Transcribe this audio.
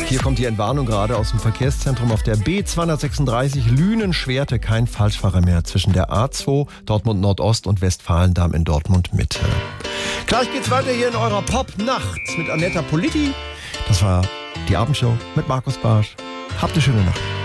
Hier kommt die Entwarnung gerade aus dem Verkehrszentrum auf der B236 Lünen-Schwerte. Kein Falschfahrer mehr zwischen der A2 Dortmund Nordost und Westfalendamm in Dortmund Mitte. Gleich geht's weiter hier in eurer Pop-Nacht mit Annetta Politi. Das war die Abendshow mit Markus Barsch. Habt eine schöne Nacht.